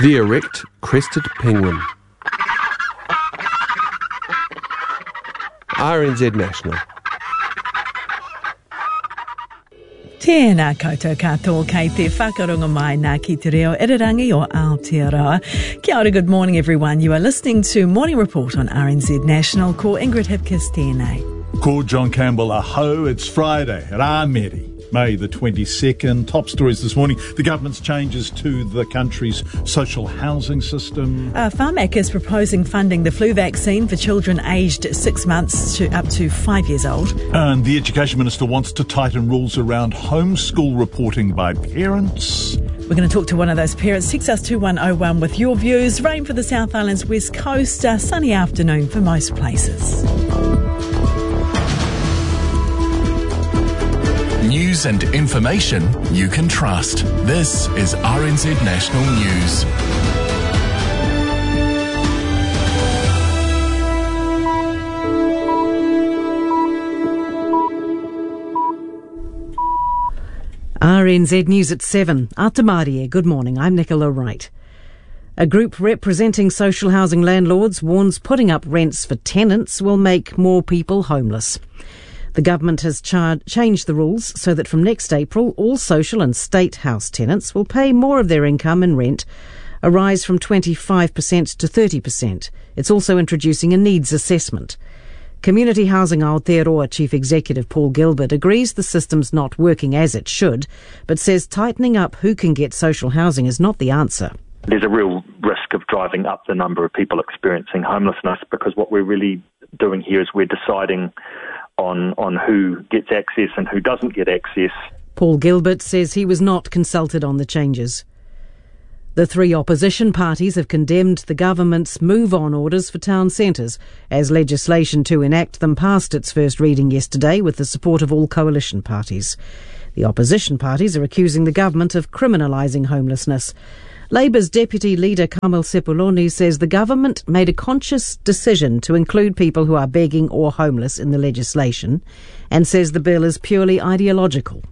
The erect crested penguin. RNZ National. Tēnā koutou katoa kei te whakarunga mai nā ki te reo irirangi o Aotearoa. Kia ora, good morning everyone. You are listening to Morning Report on RNZ National. Ko Ingrid Hipkiss tēnei. Ko John Campbell, aho, it's Friday, Rā Meri, May the 22nd. Top stories this morning. The government's changes to the country's social housing system. Pharmac is proposing funding the flu vaccine for children aged 6 months to up to 5 years old. And the Education Minister wants to tighten rules around homeschool reporting by parents. We're going to talk to one of those parents. Text us 2101 with your views. Rain for the South Island's west coast. Sunny afternoon for most places. News and information you can trust. This is RNZ National News. RNZ News at 7. Atamarie, good morning. I'm Nicola Wright. A group representing social housing landlords warns putting up rents for tenants will make more people homeless. The government has changed the rules so that from next April, all social and state house tenants will pay more of their income in rent, a rise from 25% to 30%. It's also introducing a needs assessment. Community Housing Aotearoa Chief Executive Paul Gilbert agrees the system's not working as it should, but says tightening up who can get social housing is not the answer. There's a real risk of driving up the number of people experiencing homelessness, because what we're really doing here is we're deciding on who gets access and who doesn't get access. Paul Gilbert says he was not consulted on the changes. The three opposition parties have condemned the government's move-on orders for town centres as legislation to enact them passed its first reading yesterday with the support of all coalition parties. The opposition parties are accusing the government of criminalising homelessness. Labour's Deputy Leader Kamal Sepuloni says the government made a conscious decision to include people who are begging or homeless in the legislation and says the bill is purely ideological.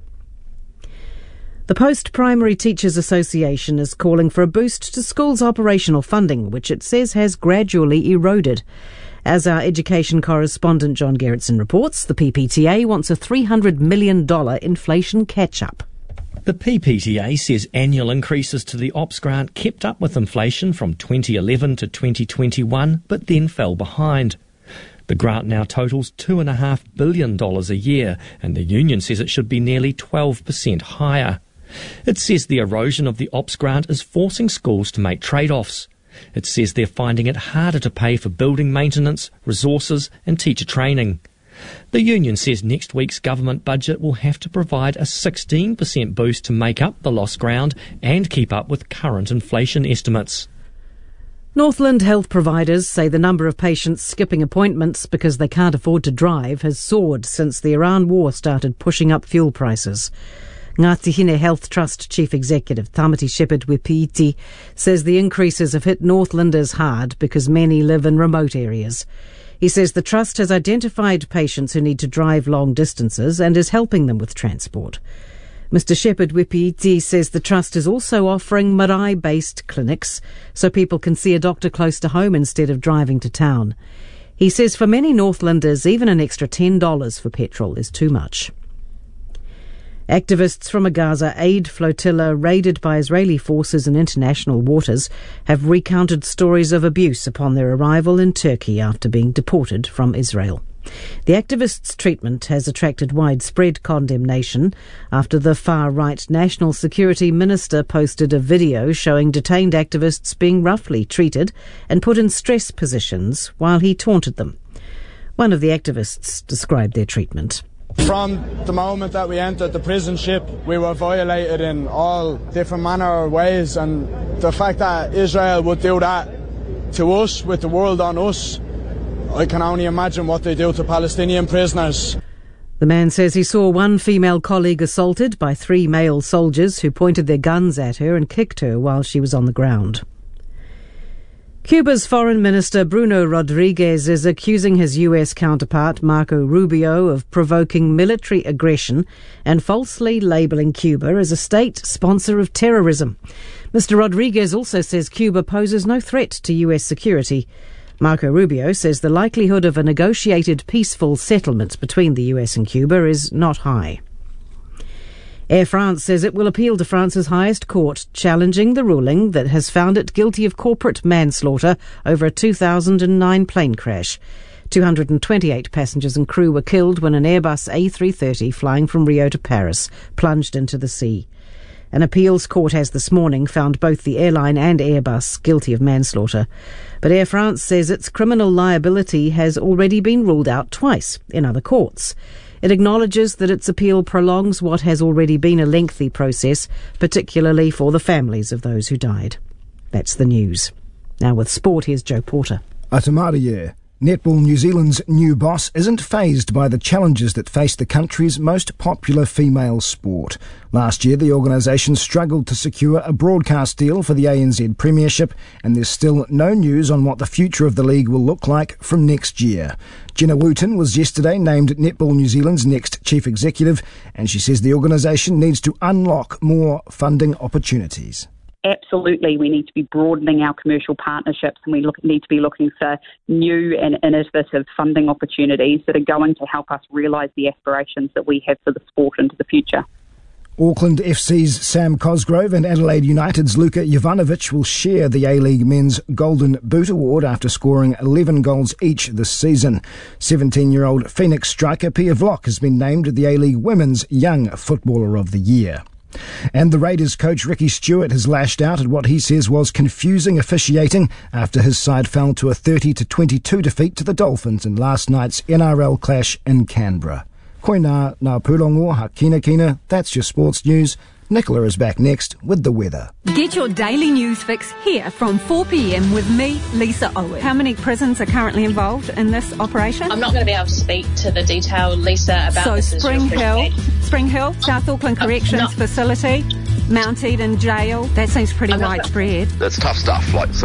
The Post-Primary Teachers Association is calling for a boost to schools' operational funding, which it says has gradually eroded. As our education correspondent John Gerritsen reports, the PPTA wants a $300 million inflation catch-up. The PPTA says annual increases to the OPS grant kept up with inflation from 2011 to 2021, but then fell behind. The grant now totals $2.5 billion a year, and the union says it should be nearly 12% higher. It says the erosion of the OPS grant is forcing schools to make trade-offs. It says they're finding it harder to pay for building maintenance, resources and teacher training. The union says next week's government budget will have to provide a 16% boost to make up the lost ground and keep up with current inflation estimates. Northland health providers say the number of patients skipping appointments because they can't afford to drive has soared since the Iran war started pushing up fuel prices. Ngāti Hine Health Trust Chief Executive Tamati Shepherd-Wipiti says the increases have hit Northlanders hard because many live in remote areas. He says the Trust has identified patients who need to drive long distances and is helping them with transport. Mr Shepherd-Wipiti says the Trust is also offering marae-based clinics so people can see a doctor close to home instead of driving to town. He says for many Northlanders, even an extra $10 for petrol is too much. Activists from a Gaza aid flotilla raided by Israeli forces in international waters have recounted stories of abuse upon their arrival in Turkey after being deported from Israel. The activists' treatment has attracted widespread condemnation after the far-right National Security Minister posted a video showing detained activists being roughly treated and put in stress positions while he taunted them. One of the activists described their treatment. From the moment that we entered the prison ship, we were violated in all different manner of ways, and the fact that Israel would do that to us, with the world on us, I can only imagine what they do to Palestinian prisoners. The man says he saw one female colleague assaulted by 3 male soldiers who pointed their guns at her and kicked her while she was on the ground. Cuba's Foreign Minister Bruno Rodriguez is accusing his US counterpart Marco Rubio of provoking military aggression and falsely labelling Cuba as a state sponsor of terrorism. Mr. Rodriguez also says Cuba poses no threat to US security. Marco Rubio says the likelihood of a negotiated peaceful settlement between the US and Cuba is not high. Air France says it will appeal to France's highest court, challenging the ruling that has found it guilty of corporate manslaughter over a 2009 plane crash. 228 passengers and crew were killed when an Airbus A330 flying from Rio to Paris plunged into the sea. An appeals court has this morning found both the airline and Airbus guilty of manslaughter. But Air France says its criminal liability has already been ruled out twice in other courts. It acknowledges that its appeal prolongs what has already been a lengthy process, particularly for the families of those who died. That's the news. Now with sport, here's Joe Porter. Atamariye. Netball New Zealand's new boss isn't fazed by the challenges that face the country's most popular female sport. Last year, the organisation struggled to secure a broadcast deal for the ANZ Premiership, and there's still no news on what the future of the league will look like from next year. Jenna Wooten was yesterday named Netball New Zealand's next chief executive, and she says the organisation needs to unlock more funding opportunities. Absolutely, we need to be broadening our commercial partnerships, and we need to be looking for new and innovative funding opportunities that are going to help us realise the aspirations that we have for the sport into the future. Auckland FC's Sam Cosgrove and Adelaide United's Luka Jovanovic will share the A-League Men's Golden Boot Award after scoring 11 goals each this season. 17-year-old Phoenix striker Pia Vlock has been named the A-League Women's Young Footballer of the Year. And the Raiders coach Ricky Stewart has lashed out at what he says was confusing officiating after his side fell to a 30-22 defeat to the Dolphins in last night's NRL clash in Canberra. Koina ngā pūrongo ha kina, that's your sports news. Nicola is back next with the weather. Get your daily news fix here from 4 p.m. with me, Lisa Owen. How many prisons are currently involved in this operation? I'm not going to be able to speak to the detail, Lisa, about this. So Spring Hill, South Auckland Corrections Facility, Mount Eden Jail. That seems pretty widespread. That's tough stuff, like